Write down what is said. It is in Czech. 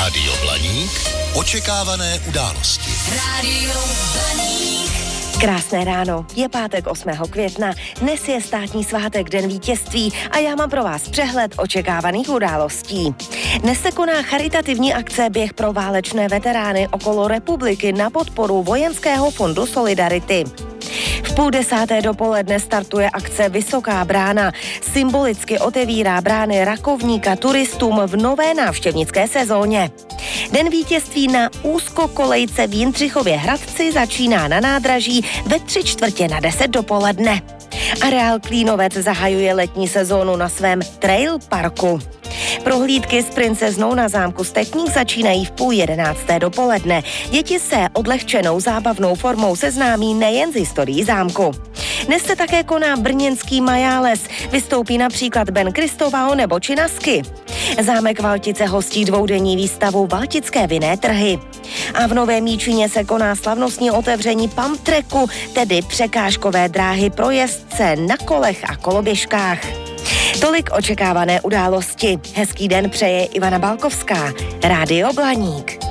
Rádio Blaník. Očekávané události. Rádio Blaník. Krásné ráno, je pátek 8. května, dnes je státní svátek Den vítězství a já mám pro vás přehled očekávaných událostí. Dnes se koná charitativní akce Běh pro válečné veterány okolo republiky na podporu Vojenského fondu Solidarity. V 9:30 dopoledne startuje akce Vysoká brána. Symbolicky otevírá brány Rakovníka turistům v nové návštěvnické sezóně. Den vítězství na úzkokolejce v Jindřichově Hradci začíná na nádraží ve 9:45 dopoledne. Areál Klínovec zahajuje letní sezónu na svém trail parku. Prohlídky s princeznou na zámku Stepník začínají v 10:30 dopoledne. Děti se odlehčenou zábavnou formou seznámí nejen z historií zámku. Dnes se také koná brněnský Majáles. Vystoupí například Ben Kristovao nebo Činasky. Zámek Valtice hostí dvoudenní výstavu Valtické vinné trhy. A v Novém Jičíně se koná slavnostní otevření pump tracku, tedy překážkové dráhy pro jezdce na kolech a koloběžkách. Tolik očekávané události. Hezký den přeje Ivana Balkovská. Rádio Blaník.